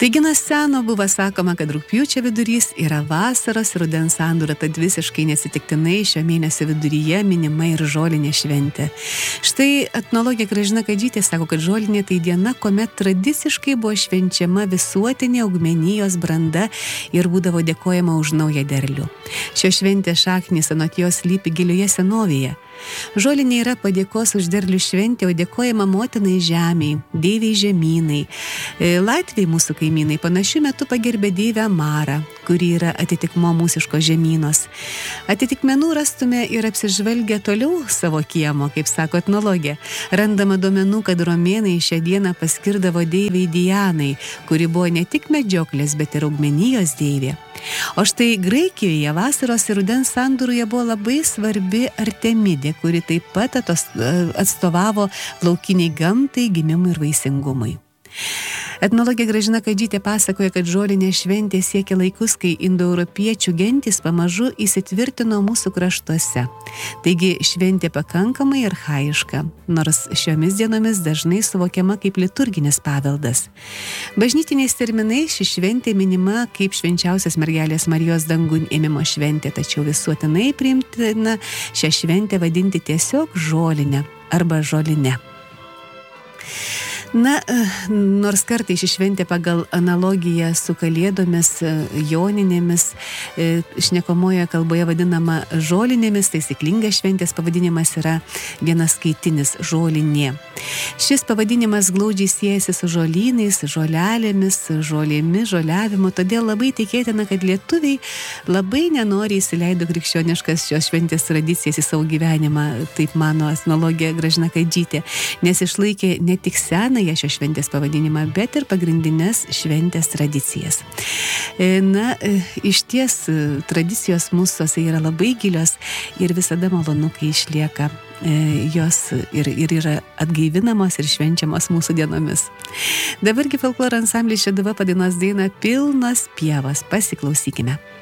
Taigi nuo seno buvo sakoma, kad rugpjūčio vidurys yra vasaros ir rudens sandūra, tad visiškai neatsitiktinai šio mėnesio viduryje minima ir žolinė šventė. Štai etnologė Gražina Kadžytė sako, kad žolinė tai diena, kuomet tradiciškai buvo švenčiama visuotinė augmenijos branda ir būdavo dėkojama už naują derlių. Šio šventės šaknys anot jos slypi gilioje senovėje. Žolinė yra padėkos už derlių šventė, o dėkojama motinai žemei, deiviai žemynai. Latviai mūsų kaimynai panašiu metu pagerbė deivę Marą, kuri yra atitikmo mūsiško žemynos. Atitikmenų rastume ir apsižvelgę toliau savo kiemo, kaip sako etnologė. Randama duomenų, kad romėnai šią dieną paskirdavo deivei Dianai, kuri buvo ne tik medžioklės, bet ir augmenijos deivė. O štai Graikijoje vasaros ir rudens sandūroje buvo labai svarbi Artemidė, kuri taip pat atstovavo laukiniai gamtai, gimimui ir vaisingumui. Etnologė Gražina Kadžytė pasakoja, kad žolinė šventė siekia laikus, kai indoeuropiečių gentys pamažu įsitvirtino mūsų kraštuose. Taigi šventė pakankamai archaiška, nors šiomis dienomis dažnai suvokiama kaip liturginis paveldas. Bažnytiniais terminais ši šventė minima kaip švenčiausios mergelės Marijos dangun ėmimo šventė, tačiau visuotinai priimtina šią šventę vadinti tiesiog žolinę arba žolinę. Na, nors kartai ši šventė pagal analogiją su kalėdomis, joninėmis, šnekomoje kalboje vadinama žolinėmis, taisyklingas šventės pavadinimas yra vienaskaitinis žolinė. Šis pavadinimas glaudžiai siejasi su žolynais, žolelėmis, žolėmis, žoliavimu, todėl labai tikėtina, kad lietuviai labai nenoriai įsileido krikščioniškas šios šventės tradicijas į savo gyvenimą, taip mano etnologė Gražina Kadžytė, nes išlaikė ne tik senąją šios šventės pavadinimą, bet ir pagrindinės šventės tradicijas. Na, iš ties tradicijos mūsuose yra labai gilios ir visada malonu, kai išlieka jos ir yra atgaivinamos ir švenčiamos mūsų dienomis. Dabargi folkloro ansamblis Šeduva padainuos dainą Pilnos pievos. Pasiklausykime.